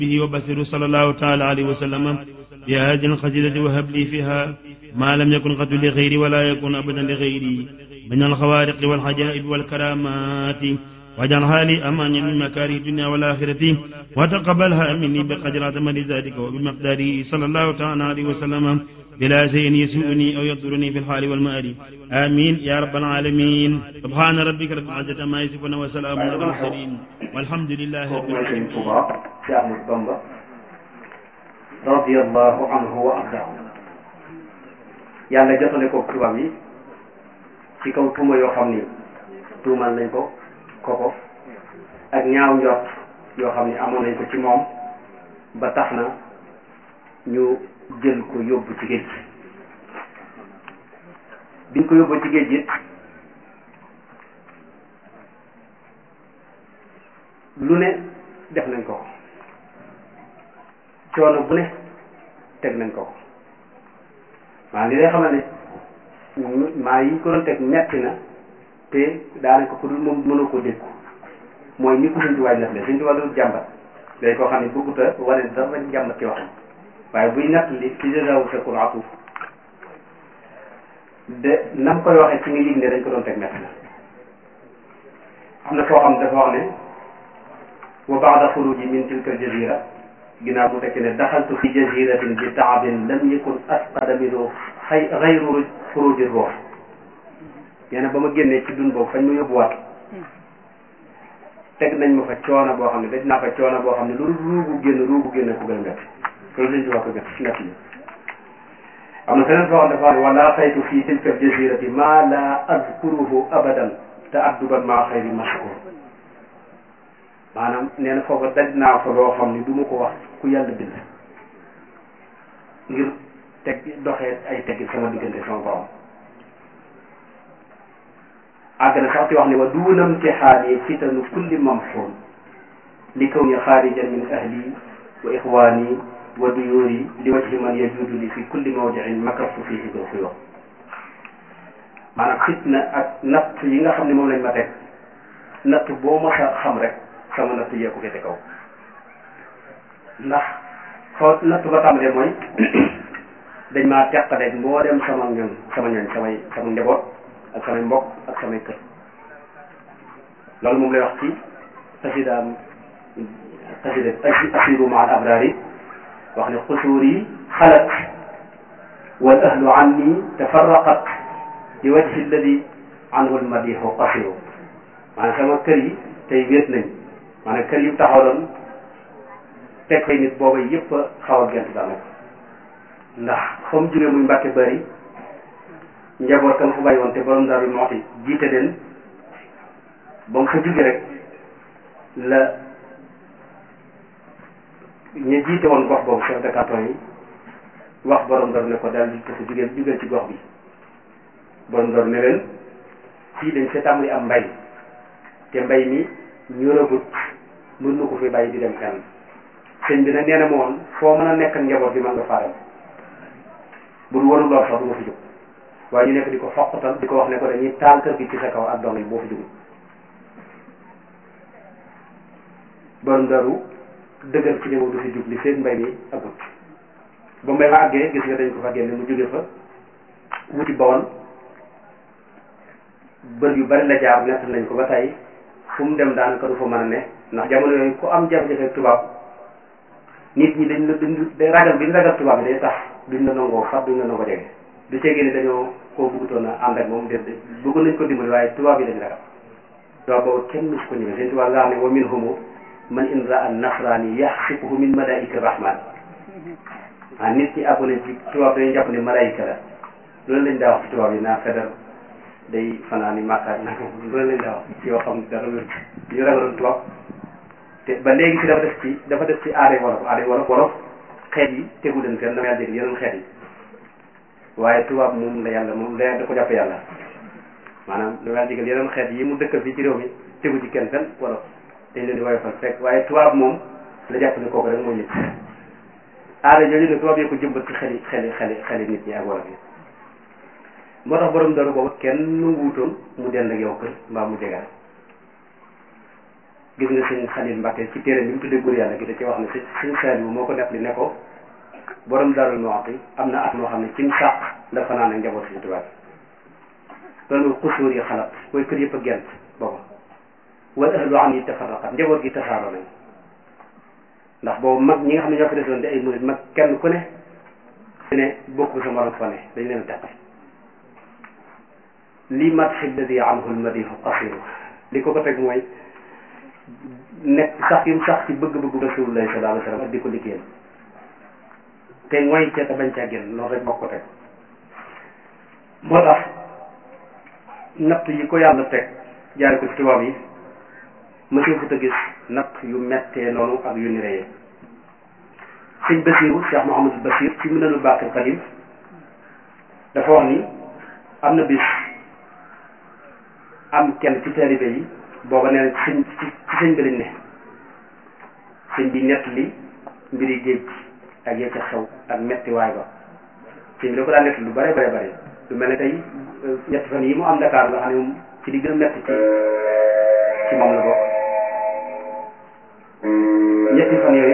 به وبصر صلى الله تعالى عليه وسلم بهذه القصيدة وهب لي فيها ما لم يكن قد لغيري ولا يكون أبدا لغيري من الخوارق والعجائب والكرامات واجعلها لي أمان من مكاره الدنيا والآخرة وتقبلها مني بقدر عظمة ذاتك وبمقداره صلى الله تعالى عليه وسلم بلا شيء يسوءني أو يضرني في الحال والمآل آمين يا رب العالمين سبحان ربك رب العزة عما يصفون وسلام على المرسلين والحمد لله رب العالمين رضي الله عنه وأرضاه yàlla jotale ko tubaab yi ci kaw tuuma yoo xam ni tuumal nañ ko koko ak ñaaw njort yoo xam ni amoon nañ ko ci moom ba tax na ñu jël ko yóbbu ci géej gi biñ ko yóbbu ci géej gi lu ne def nañ ko coono bu ne teg nañ ko maa ngi lay xamal ne maa yi ko doon teg metti na te daanaka ko dul moom mënoo koo dégg mooy ni ko Sëñ Tuubaa nett le Sëñ Tuubaa doon jàmbat day koo xam ne bëgguta wane dara jàmbat ci waxam waaye buy nett li ci jësawu sekul atuf de nam koy waxee ci nga yëg ne dañ ko doon teg metti na am na foo xam dafa wax ne wa ba'da xuruji min tilka jazira ginnaaw mu tekki ne daxaltu fi jaziratin bi taabin lam yakun asqada minhu xayru xuruji ruux nee na ba ma génnee ci dun boobu fañ ma yóbbuwaat teg nañ ma fa coono boo xam ne daj naa fa coono boo xam ne lu ruubu génn ko gën a métti loolu lañ ci wax ko gën nett yi am na feneen foo xam dafa ne wala xaytu fi tilka jazirati ma la azkuruhu abadan te adduban maa xayri mashkur maanaam nee na foofa daj naa fa loo xam ni du ma ko wax ku yàlla bind ngir teg doxee ay teggi sama diggante sama borom àgg na sax ci wax ne wa duunam ci xaali fitanu kulli mamxuun li kaw ni xaarijan min ahli wa ixwaani wa duyuuri li wajhi man yajuudu li fi kulli mawdiin makastu fiihi bil xuyoo maanaam fitna ak natt yi nga xam ne moom lañ ma teg natt boo ma sa xam rek sama natt yee ko féete kaw ndax foo natt ba tàmbalee mooy dañ maa teqaleeg mboolem sama ñoñ sama njaboot ak samay mbokk ak samay kër loolu moom lay wax ci xasida asiru ma al abraar yi wax ne xusuur yi xalat wal ahlu anni tafarraqat li wajhi alladi anhu al madihu qasiru maanaam sama kër yi tey wéet nañ maanaam kër yi taxawaloon teg fay nit booba yëpp xaw a gent daanaka ndax fa mu jógee muy Mbàkke Bari njaboot kam fu bàyyi woon te borom Daaru Muxti jiite leen ba mu fa jóge rek la ñu jiite woon gox boobu chef de canton yi wax borom Daaru ne ko daal di ko fa jógeel ci gox bi borom Daaru ne leen fii dañ fa tàmbali am mbay te mbay mi ñoragut mën na ko fi bàyyi di dem fenn sëñ bi nag nee na ma woon foo mën a nekk ak njaboot bi mën nga faa dem bul warul lool sax du ma fi jóg waaye ñu nekk di ko foqatal di ko wax ne ko dañuy taal kër gi ci sa kaw ak dong yi boo fi jógul borom Daaru dëggal ci ne moom du fi jóg li seen mbay mi agut ba mbay ma àggee gis nga dañ ko fa génne mu jóge fa wuti Bawol bër yu bari la jaar nett nañ ko ba tey fu mu dem daanaka du fa mën a ne ndax jamono yooyu ku am jafe-jafe tubaab nit ñi day ragal bi ñu ragal tubaab bi day tax duñ la nangoo fat duñ la nangoo jege du ceegee ni dañoo koo bëggutoon a ànd ak moom déet bëgg nañ ko dimbali waaye tubaab yi dañ ragal tubaab boobu kenn mus ko ñëwee seen tubaab nga xam ne wa minhum man in raa nasraani yaxsibuhu min malaika rahman nit ñi àggu nañ ci tubaab dañuy jàpp ne malaika la loolu lañ daa wax ci tubaab yi naa fedar day fanaan ni màkkaat nag loolu lañ daa wax ci yoo xam dara wér ñu ragaloon tubaab te ba léegi ci dafa def ci aaday wolof xeet yi tegu leen fenn dama yàlla dégg yeneen xeet yi waaye tubaab moom la yàlla moom da ko jàpp yàlla maanaam dama yàlla dégg yeneen xeet yi mu dëkkal fii ci réew mi tegu ci kenn fenn wolof dañ leen di woyofal fekk waaye tubaab moom la jàpp ne kooku rek moo ñëpp aada jooju ne tubaab yi ko jëmbat ci xeli nit ñi ak wolof yi moo tax borom Daaru boobu kenn wuutoon mu dend ak yow kër mbaa mu jegaat gis nga sëñ Xalil Mbàkke ci téere bi mu tuddee góor yàlla gi da ci wax ne sëñ Saaliw moo ko nettali ne ko borom Daaru Muxti am na at moo xam ne cim sàq la fanaan ak njaboot Sëñ Tuubaa loolu mooy xusuur yi xalaat mooy kër yëpp a gent booba wal ahlu an yi tafarraqat njaboot gi tasaaroo nañ ndax boobu mag ñi nga xam ne ñoo fi desoon di ay murid mag kenn ku ne bokk sa morom fa ne dañ leen teqal lii madxi alladi anhu almadihu qasiru li ko teg mooy nekk sax yim sax ci bëgg-bëggu Rasulullahi sallallahu alayhi wa sallam ak di ko liggéeyal te mooy ca te bañ caa génn loolu rek moo ko teg moo tax natt yi ko yàlla teg jaare ko ci tubaab yi monsieur Fouta gis natt yu mettee noonu ak yu ni reyee sëñ Basiru Cheikh Mouhamadou Basir ci Minanul Baaqil Qadiim dafa wax ni am na bis am kenn ci taalibe yi booba nee na ci sëñ bi lañ ne sëñ bi nett li mbiri géej ak yee ca xew ak metti waay ba sëñ bi da ko daan nett lu bare lu mel ne tey ñetti fan yi mu am Dakar nga xam ne moom ci di gën a metti ci moom la bokk ñetti fan yooyu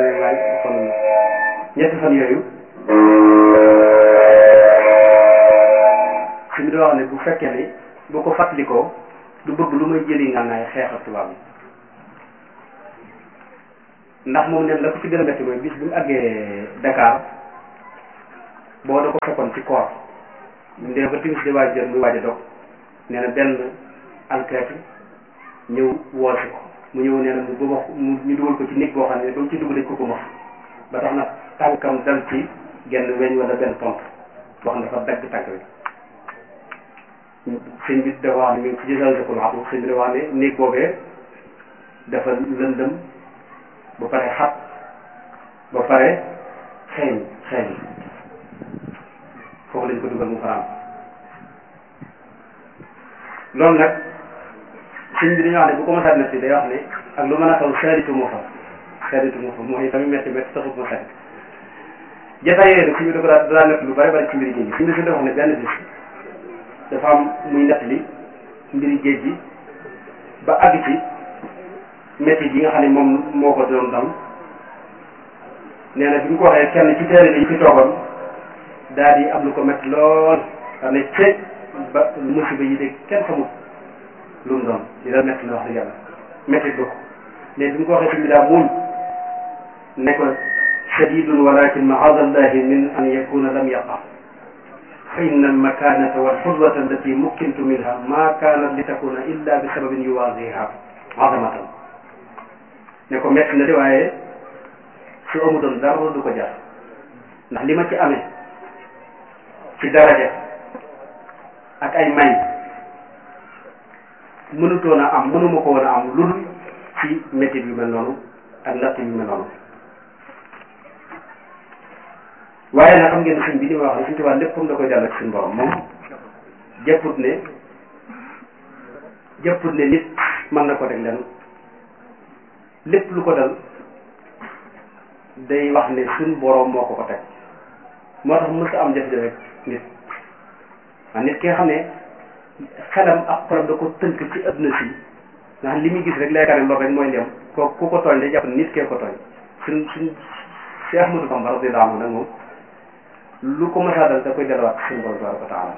sëñ bi da wax ne bu fekkee ne boo ko fàttalikoo du bëgg lu may jëli ngànnaay xeex ak tubaab yi ndax moom neen la ko ci gën a metti mooy bis bi mu àggee Dakar boo da ko fekkoon ci koor ndee ba timis di waaj jël muy waaj a dog nee na benn alkaati ñëw woosi ko mu ñëw nee na mu bëgg ñu dugal ko ci néeg boo xam ne ba mu ci dugg dañ ko max ba tax na tànkam dal ci genn weñ wala benn pont boo xam ne dafa dagg tànk bi sëñ bi dafa wax ne mi ngi ci jësal ko waxtu sëñ bi dafa wax ne néeg boobee dafa lëndëm ba pare xat ba pare xeeñ foofu lañ ko dugal mu fanaan loolu nag sëñ bi dañuy wax ne bu ko mësaat metti day wax ne ak lu mën a xaw saaritu moo fa mooy tamit metti taxut ma xarit jotaay yooyu sëñ bi da ko daa nett lu bari ci mbiri géej gi sëñ bi dafa wax ne benn bis dafa am muy nettali mbiri géej gi ba àgg ci métti yi nga xam ne moom moo ko doon dal nee na bi ñu ko waxee kenn ci téere yi fi toogoon daal di am lu ko métti lool xam ne ceeb ba musiba yi de kenn xamul lu mu doon di la métti la wax dëgg yàlla métti ba ko mais bi ñu ko waxee ci bi daa muñ ne ko shadidun walakin maadallahi min an yakuna lam yaqa fa inna almakanata walxudwata allati mukkintu minha ma kanat li takuna illa bi sababin yuwaasiha azamatan ne ko métti na de waaye su amutoon dara du ko jar ndax li ma ci amee ci daraja ak ay may mënutoon a am mënuma ko woon a am lu dul ci métit yu mel noonu ak natt yu mel noonu waaye nag xam ngeen ne sëñ bi li ma wax ne suñu tubaab lépp da koy dell ak suñu borom moom jëpput ne nit mën na ko teg leen lépp lu ko dal day wax ne suñ borom moo ko teg moo tax mës a am jafe-jafe nit ki nga xam ne xelam ak xolam da ko tënk ci adduna si nga xam li muy gis rek leekaane loolu rek mooy ndem ku ko tooñ day jàpp ne nit kee ko tooñ suñ Cheikh Ahmadou Bamba radiyallahu anhu nag moom lu ko mësaa dal da koy delluwaat suñu borom tabaraka wa taala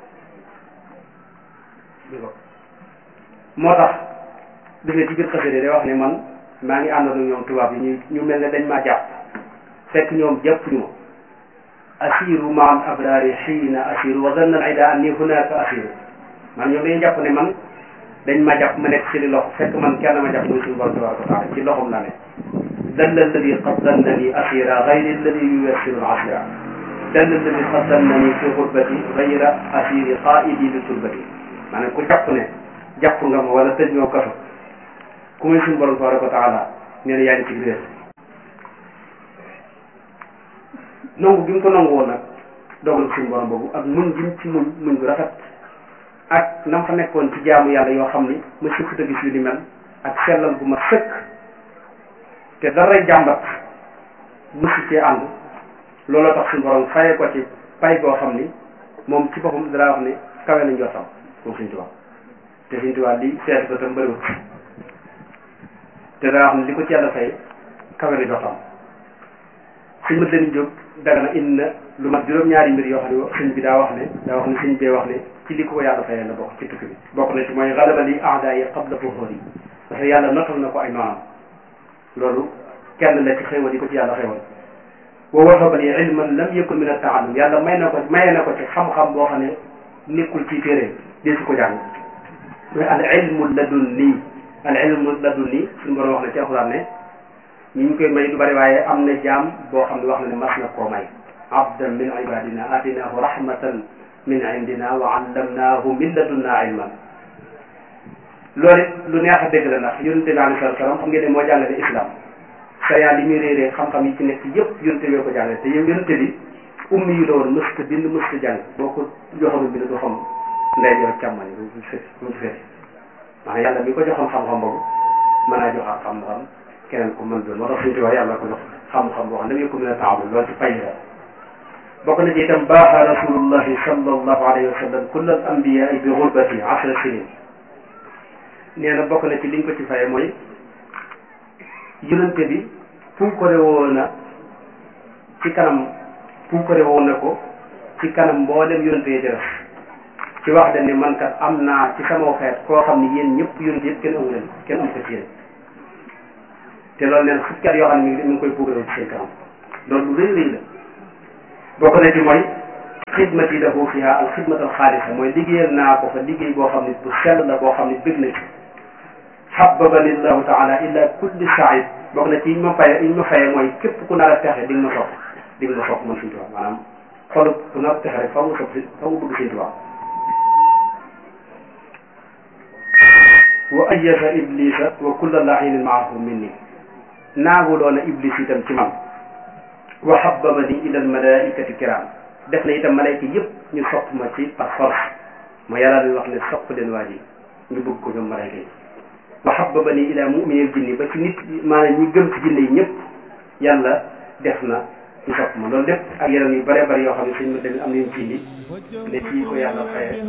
moo tax def ne ci biir xasida day wax ne man maa ngi àndoon ak ñoom tubaab yi ñu mel ne dañ maa jàpp fekk ñoom jàppuñu ma asiru ma al abrari xiina asiru wa zanna al ida anni hunaka asiru man ñoom dañuy jàpp ne man dañ ma jàpp ma nekk ci li loxo fekk man kenn ma jàpp muy suñu borom tabaraka wa taala ci loxom la ne dalla alladi qad dannani asira gayri alladi yuyassiru al asira dalla alladi qad dannani fi xurbati gayra asiri qaidi li turbati maanaam ku jàpp ne jàpp nga ma wala tëj nga kaso ku muy suñu borom tabaraka wa taala nee na yaa ngi ci biir nangu gi mu ko nangu woon nag dogal suñu borom boobu ak muñ gi ci muñ bu rafet ak nam fa nekkoon ci jaamu yàlla yoo xam ni ma sukkut a gis yu ni mel ak sellal bu ma sëkk te daray jàmbat musu cee ànd looloo tax suñu borom fayee ko ci pay goo xam ni moom ci boppam dara wax ne kawe na njortam moom Sëñ Tuubaa te Sëñ Tuubaa li seet ko tam bëriwul te daa wax ne li ko ci yàlla fay kawe na jotam sëñ ma Lamin Jóob Dagana indi na lu mat juróom-ñaari mbir yoo xam ne sëñ bi daa wax ne sëñ bee wax ne ci li ko yàlla fayee la bokk ci tukki bi bokk na ci mooy galaba li aada yi qabla fuhuri parce que yàlla notal na ko ay noonam loolu kenn la ci xéewal yi ko ci yàlla xéewal wa wahaba li ilman lam yakun min at-ta'allum yàlla maye na ko ci xam-xam boo xam ne nekkul ci téere dee su ko jàng mooy al ilmu ladunni suñu borom wax na ci alxuraan ne ñi ñu koy may du bari waaye am na jaam boo xam ne wax na ne mas na koo may abdan min ibadina atinahu rahmatan min indina wa allamnahu min ladunna ilman loolu it lu neex a dégg la ndax yonente bi alayhi salaatu salaam xam ngeen ne moo jàngale islam sariya li muy réeree xam-xam yi ci nekk yëpp yonente bi ko jàngale te yow yonente bi ummi yu la woon mësta bind mësta jàng boo ko joxoon bind du xam ndey joor càmmani bu ci féete maanaam yàlla mi ko joxoon xam-xam boobu mën naa joxaat xam-xam keneen ko mën doon moo tax suñu tubaab yàlla ko jox xam-xam boo xam ne dañu ko mën a taawul loolu ci pay la bokk na ci itam baaxa rasulullahi sallallahu alayhi wa sallam kull al anbiya bi xurbati 10 sinin nee na bokk na ci liñ ko ci faye mooy yonente bi puukare woon na ko ci kanam mboolem yonente yi def ci wax dañ ne man kat am naa ci sama xeet koo xam ne yéen ñëpp yonente yëpp kenn amu leen kenn amu ko ci yéen te loolu neen fukki at yoo xam ne mi ngi koy puukare ci seen kanam loolu lu rëy la bokk na ci mooy xidmati lahu fiha al xidmat al xaalisa mooy liggéeyal naa ko fa liggéey boo xam ne bu sell la boo xam ne bëgg na ci xababani llahu taala illa kulli said bokk na ci yi ma faye mooy képp ku nar a texe di nga ma sopp man Sëñ Tuubaa maanaam xolu ku nar a texe rek faw mu bëgg Sëñ Tuubaa wa ayyasa iblisa wa kulla lainin maahu minni naaguloona iblis itam ci man wa habbabani ila al malaikati kiram def na itam malayka yëpp ñu sopp ma ci par force ma yàlla di wax ne sopp leen waa ji ñu bëgg ko ñoom malayka yi wa habbabani ila mu'minil jinni ba ci nit maanaam ñi gëm ci jinne yi ñëpp yàlla def na ñu sopp ma loolu lépp ak yeneen yu bëree bëri yoo xam ne suñ ma demee am nañu ci indi ne fii ko yàlla faye